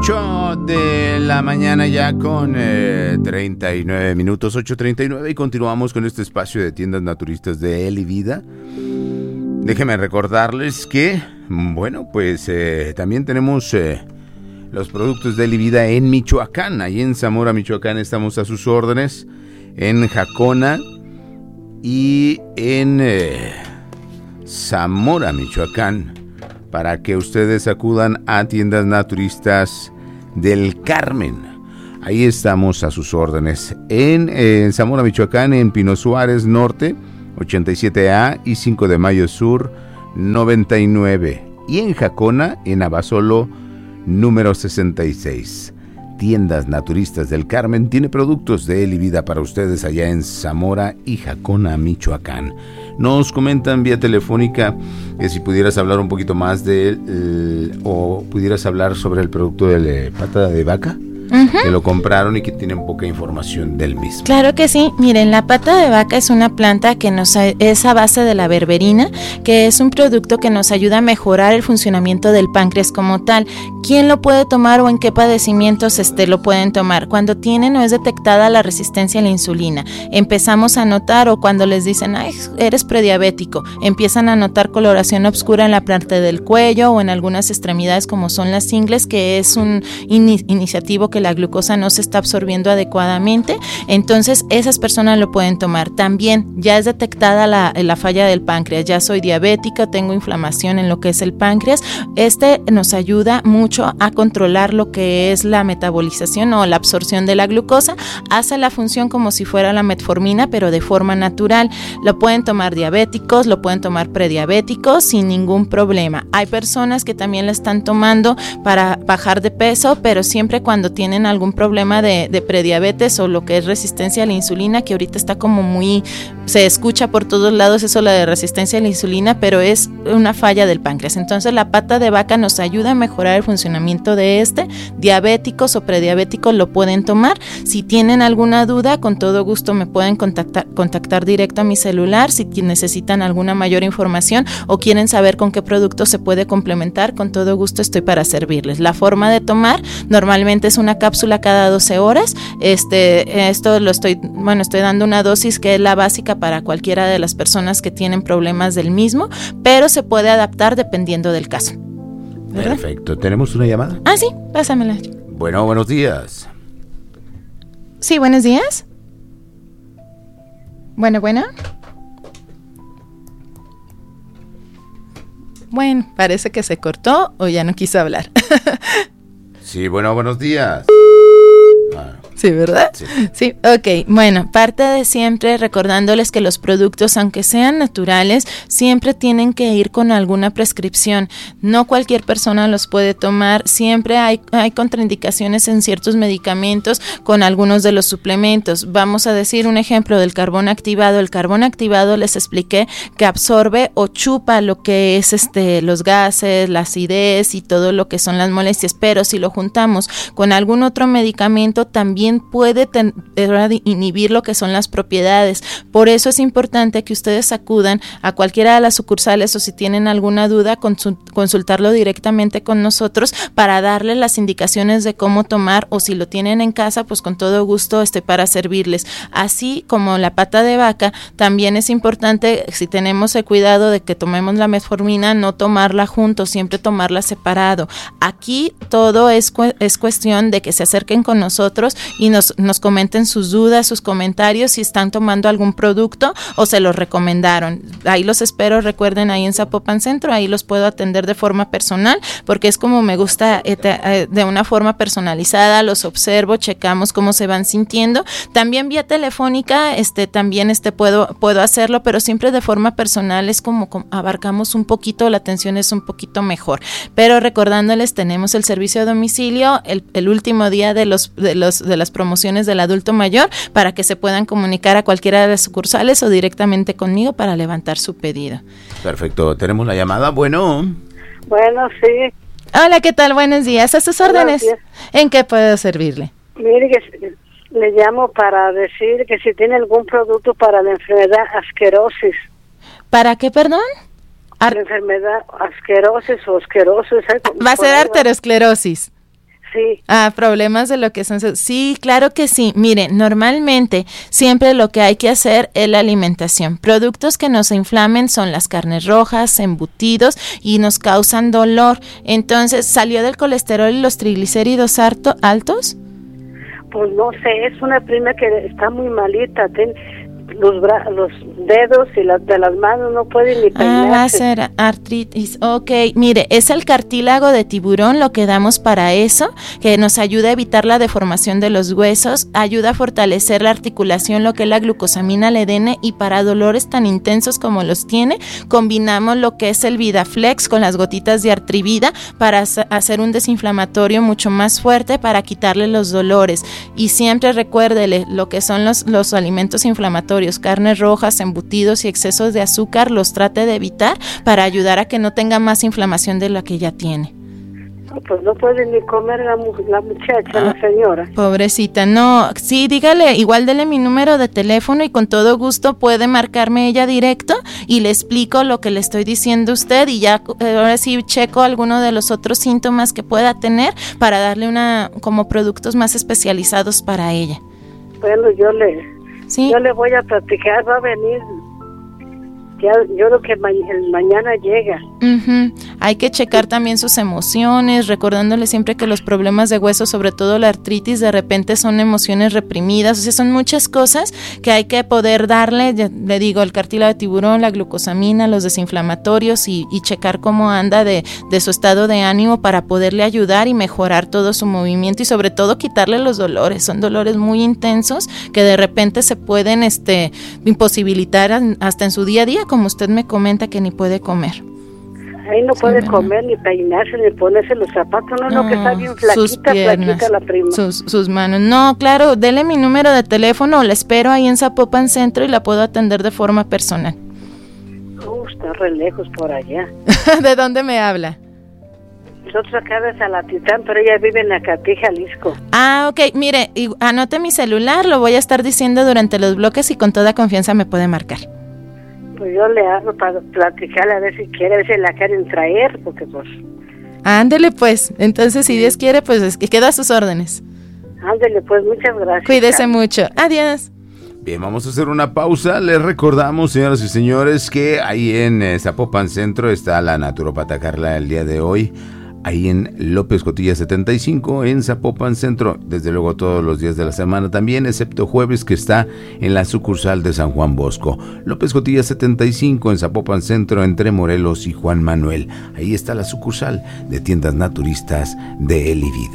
8 de la mañana ya con 39 minutos, 8:39, y continuamos con este espacio de tiendas naturistas de Eli Vida. Déjenme recordarles que, bueno, pues también tenemos los productos de Eli Vida en Michoacán. Ahí en Zamora, Michoacán, estamos a sus órdenes, en Jacona y en Zamora, Michoacán, para que ustedes acudan a tiendas naturistas del Carmen. Ahí estamos a sus órdenes. En Zamora, Michoacán, en Pino Suárez Norte, 87A y 5 de Mayo Sur, 99. Y en Jacona, en Abasolo, número 66. Tiendas Naturistas del Carmen tiene productos de Eli Vida para ustedes allá en Zamora y Jacona, Michoacán. Nos comentan vía telefónica que si pudieras hablar un poquito más de él, o pudieras hablar sobre el producto de pata de vaca. Que lo compraron y que tienen poca información del mismo. Claro que sí. Miren, la pata de vaca es una planta que es a base de la berberina, que es un producto que nos ayuda a mejorar el funcionamiento del páncreas como tal. ¿Quién lo puede tomar o en qué padecimientos lo pueden tomar? Cuando tienen o es detectada la resistencia a la insulina. Empezamos a notar, o cuando les dicen, ay, eres prediabético, empiezan a notar coloración oscura en la parte del cuello o en algunas extremidades como son las ingles, que es un iniciativo que la glucosa no se está absorbiendo adecuadamente. Entonces esas personas lo pueden tomar. También ya es detectada la falla del páncreas, ya soy diabética, tengo inflamación en lo que es el páncreas. Nos ayuda mucho a controlar lo que es la metabolización o la absorción de la glucosa. Hace la función como si fuera la metformina, pero de forma natural. Lo pueden tomar diabéticos, lo pueden tomar prediabéticos sin ningún problema. Hay personas que también la están tomando para bajar de peso, pero siempre cuando tienen algún problema de prediabetes o lo que es resistencia a la insulina, que ahorita está como se escucha por todos lados eso, la de resistencia a la insulina, pero es una falla del páncreas. Entonces la pata de vaca nos ayuda a mejorar el funcionamiento de diabéticos o prediabéticos lo pueden tomar. Si tienen alguna duda, con todo gusto me pueden contactar directo a mi celular. Si necesitan alguna mayor información o quieren saber con qué producto se puede complementar, con todo gusto estoy para servirles. La forma de tomar normalmente es una cápsula cada 12 horas. Esto estoy dando una dosis que es la básica para cualquiera de las personas que tienen problemas del mismo, pero se puede adaptar dependiendo del caso. ¿Verdad? Perfecto. ¿Tenemos una llamada? Ah, sí, pásamela. Bueno, buenos días. Sí, buenos días. Bueno. Bueno, parece que se cortó o ya no quiso hablar. Sí, bueno, buenos días. Sí, ¿verdad? Sí, ok. Bueno, parte de siempre recordándoles que los productos, aunque sean naturales, siempre tienen que ir con alguna prescripción. No cualquier persona los puede tomar. Siempre hay contraindicaciones en ciertos medicamentos con algunos de los suplementos. Vamos a decir un ejemplo del carbón activado. El carbón activado les expliqué que absorbe o chupa lo que es los gases, la acidez y todo lo que son las molestias. Pero si lo juntamos con algún otro medicamento, también puede inhibir lo que son las propiedades. Por eso es importante que ustedes acudan a cualquiera de las sucursales, o si tienen alguna duda, consultarlo directamente con nosotros para darles las indicaciones de cómo tomar, o si lo tienen en casa, pues con todo gusto para servirles. Así como la pata de vaca, también es importante, si tenemos el cuidado de que tomemos la metformina, no tomarla juntos, siempre tomarla separado. Aquí todo es cuestión de que se acerquen con nosotros y nos comenten sus dudas, sus comentarios, si están tomando algún producto o se los recomendaron. Ahí los espero, recuerden, ahí en Zapopan Centro, ahí los puedo atender de forma personal, porque es como me gusta, de una forma personalizada, los observo, checamos cómo se van sintiendo. También vía telefónica, también puedo hacerlo, pero siempre de forma personal, es como abarcamos un poquito, la atención es un poquito mejor. Pero recordándoles, tenemos el servicio a domicilio, el último día de las promociones del adulto mayor, para que se puedan comunicar a cualquiera de las sucursales o directamente conmigo para levantar su pedido. Perfecto, tenemos la llamada. Bueno, sí. Hola, ¿qué tal? Buenos días, a sus órdenes. ¿En qué puedo servirle? Mire, que le llamo para decir que si tiene algún producto para la enfermedad asquerosis. ¿Para qué, perdón? La enfermedad asquerosis o esclerosis. Va a ser arteriosclerosis. Sí. Problemas de lo que son. Sí, claro que sí. Mire, normalmente siempre lo que hay que hacer es la alimentación. Productos que nos inflamen son las carnes rojas, embutidos y nos causan dolor. Entonces, ¿salió del colesterol y los triglicéridos altos? Pues no sé, es una prima que está muy malita, los dedos y de las manos no pueden ni peinarse. Va a ser artritis. Ok, mire, es el cartílago de tiburón lo que damos para eso, que nos ayuda a evitar la deformación de los huesos, ayuda a fortalecer la articulación, lo que es la glucosamina LDN, y para dolores tan intensos como los tiene, combinamos lo que es el VidaFlex con las gotitas de Artrivida para hacer un desinflamatorio mucho más fuerte para quitarle los dolores. Y siempre recuérdele lo que son los alimentos inflamatorios, carnes rojas, embutidos y excesos de azúcar, los trate de evitar para ayudar a que no tenga más inflamación de la que ya tiene. No, pues no puede ni comer la muchacha, la señora. Pobrecita, no, sí, dígale, igual dele mi número de teléfono y con todo gusto puede marcarme ella directo y le explico lo que le estoy diciendo a usted y ya ahora sí checo alguno de los otros síntomas que pueda tener para darle como productos más especializados para ella. Bueno, yo le voy a platicar, va a venir. Ya, yo creo que mañana llega. Hay que checar también sus emociones, recordándole siempre que los problemas de hueso, sobre todo la artritis, de repente son emociones reprimidas. O sea, son muchas cosas que hay que poder darle, le digo, el cartílago de tiburón, la glucosamina, los desinflamatorios y checar cómo anda de su estado de ánimo para poderle ayudar y mejorar todo su movimiento y sobre todo quitarle los dolores. Son dolores muy intensos que de repente se pueden imposibilitar hasta en su día a día, como usted me comenta que ni puede comer. Ahí no puede comer, ni peinarse, ni ponerse los zapatos, no, que está bien flaquita la prima. Sus manos. No, claro, dele mi número de teléfono, la espero ahí en Zapopan Centro y la puedo atender de forma personal. Está re lejos por allá. ¿De dónde me habla? Nosotros acá de Salatitán, pero ella vive en Acatí, Jalisco. Ok, mire, anote mi celular, lo voy a estar diciendo durante los bloques y con toda confianza me puede marcar. Pues yo le hablo para platicarle a ver si quiere, a ver si la quieren traer, porque pues... Ándele pues, entonces si Dios quiere, pues es que queda a sus órdenes. Ándele pues, muchas gracias. Cuídese mucho, adiós. Bien, vamos a hacer una pausa. Les recordamos, señoras y señores, que ahí en Zapopan Centro está la naturópata Carla el día de hoy. Ahí en López Cotilla 75, en Zapopan Centro, desde luego todos los días de la semana también, excepto jueves que está en la sucursal de San Juan Bosco. López Cotilla 75 en Zapopan Centro, entre Morelos y Juan Manuel. Ahí está la sucursal de tiendas naturistas de Elivida.